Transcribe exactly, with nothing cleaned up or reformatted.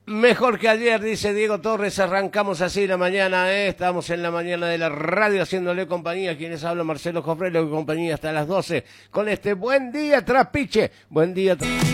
Mejor que ayer, dice Diego Torres, arrancamos así la mañana, ¿eh? Estamos en la mañana de la radio haciéndole compañía, quienes hablan Marcelo Cofrelo y compañía hasta las doce, con este buen día Trapiche, buen día Trapiche.